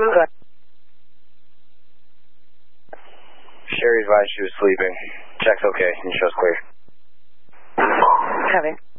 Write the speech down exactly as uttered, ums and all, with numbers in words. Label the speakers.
Speaker 1: Sherry advised she was sleeping. Check's okay, and show's clear.
Speaker 2: Copy.